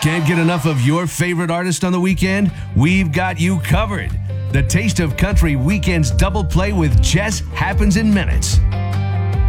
Can't get enough of your favorite artist on the weekend? We've got you covered. The Taste of Country Weekend's double play with Jess happens in minutes.